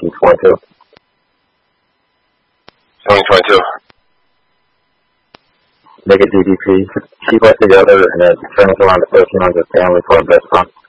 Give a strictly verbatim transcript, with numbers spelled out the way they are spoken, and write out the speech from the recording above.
twenty twenty-two. twenty twenty-two. Make a D D P, keep us together, and then turn us around to thirteen hundred family for our best fund.